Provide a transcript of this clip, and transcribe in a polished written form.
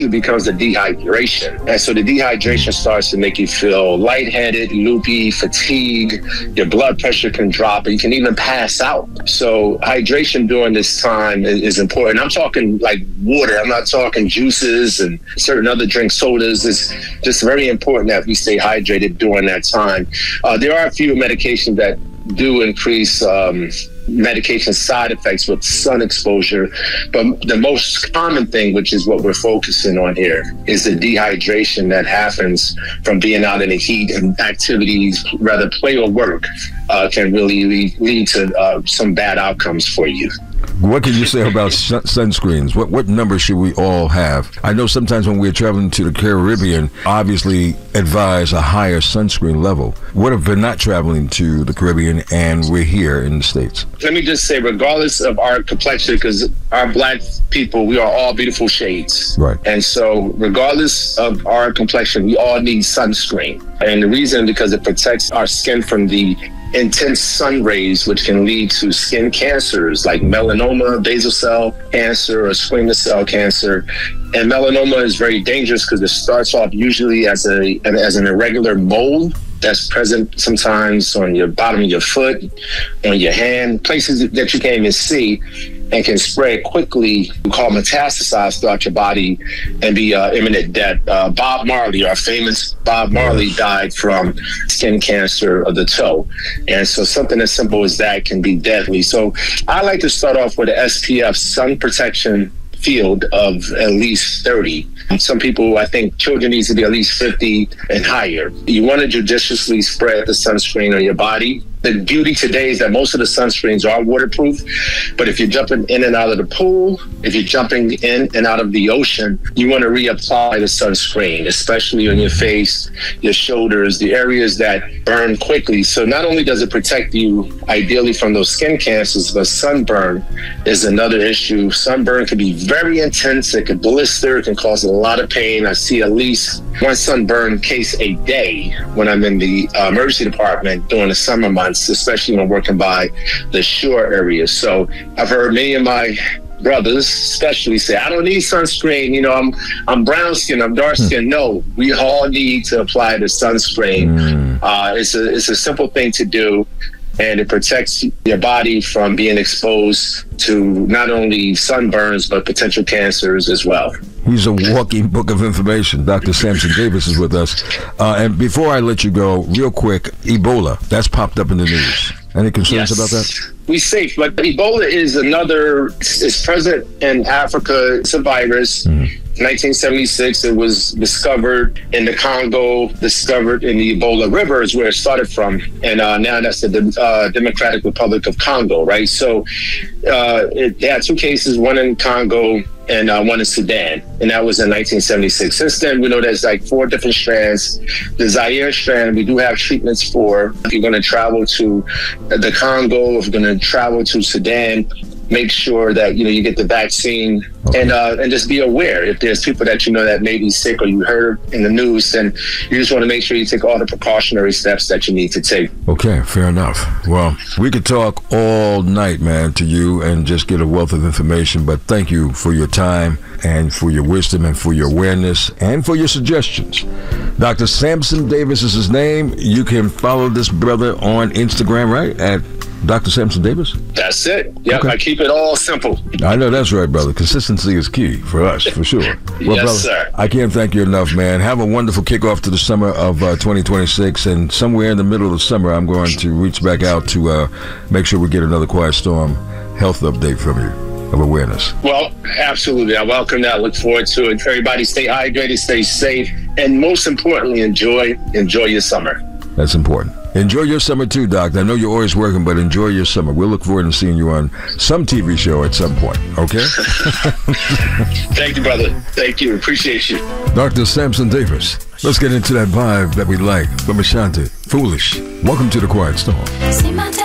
it becomes the dehydration. And so the dehydration starts to make you feel lightheaded, loopy, fatigue. Your blood pressure can drop, and you can even pass out. So hydration during this time is important. I'm talking like water. I'm not talking juices and certain other drinks, sodas. It's just very important that we stay hydrated during that time. There are a few medications that do increase medication side effects with sun exposure, but the most common thing, which is what we're focusing on here, is the dehydration that happens from being out in the heat, and activities, rather play or work, can really lead to some bad outcomes for you. What can you say about sunscreens? What number should we all have? I know sometimes when we're traveling to the Caribbean, obviously advise a higher sunscreen level. What if we're not traveling to the Caribbean and we're here in the States? Let me just say, regardless of our complexion, because our Black people, we are all beautiful shades. Right. And so regardless of our complexion, we all need sunscreen. And the reason, because it protects our skin from the intense sun rays, which can lead to skin cancers like melanoma, basal cell cancer, or squamous cell cancer. And melanoma is very dangerous because it starts off usually as an irregular mole that's present sometimes on your bottom of your foot, on your hand, places that you can't even see, and can spread quickly, called metastasize throughout your body, and be imminent death. Bob Marley, our famous Bob Marley, died from skin cancer of the toe. And so something as simple as that can be deadly. So I like to start off with an SPF, sun protection field, of at least 30. Some people, I think children needs to be at least 50 and higher. You want to judiciously spread the sunscreen on your body. The beauty today is that most of the sunscreens are waterproof, but if you're jumping in and out of the pool, if you're jumping in and out of the ocean, you want to reapply the sunscreen, especially on your face, your shoulders, the areas that burn quickly. So not only does it protect you ideally from those skin cancers, but sunburn is another issue. Sunburn can be very intense. It can blister. It can cause a lot of pain. I see at least one sunburn case a day when I'm in the emergency department during the summer months, especially when working by the shore areas. So I've heard many of my brothers especially say, I don't need sunscreen, you know, I'm brown skin, I'm dark skin. No, we all need to apply the sunscreen. It's a simple thing to do, and it protects your body from being exposed to not only sunburns, but potential cancers as well. He's a walking book of information. Dr. Sampson Davis is with us. And before I let you go, real quick, Ebola, that's popped up in the news. Any concerns about that? We're safe, but Ebola is it's present in Africa. It's a virus. 1976, it was discovered in the Congo, discovered in the Ebola River is where it started from. And now that's the Democratic Republic of Congo, right? So they had two cases, one in Congo and one in Sudan, and that was in 1976. Since then, we know there's like 4 different strands. The Zaire strand, we do have treatments for. If you're going to travel to the Congo, if you're going to travel to Sudan, make sure that you get the vaccine. Okay. And just be aware if there's people that you know that may be sick or you heard in the news, then you just want to make sure you take all the precautionary steps that you need to take. Okay, fair enough. Well, we could talk all night, man, to you and just get a wealth of information, but thank you for your time and for your wisdom and for your awareness and for your suggestions. Dr. Sampson Davis is his name. You can follow this brother on Instagram, right? At Dr. Sampson Davis? That's it. Yep, okay. I keep it all simple. I know that's right, brother. Consistency is key for us, for sure. Well, yes, brother, sir. I can't thank you enough, man. Have a wonderful kickoff to the summer of 2026, and somewhere in the middle of the summer, I'm going to reach back out to make sure we get another Quiet Storm health update from you of awareness. Well, absolutely. I welcome that. I look forward to it. Everybody stay hydrated, stay safe, and most importantly, enjoy your summer. That's important. Enjoy your summer too, Doc. I know you're always working, but enjoy your summer. We'll look forward to seeing you on some TV show at some point, okay? Thank you, brother. Thank you. Appreciate you. Dr. Sampson Davis. Let's get into that vibe that we like from Ashanti. Foolish. Welcome to the Quiet Storm.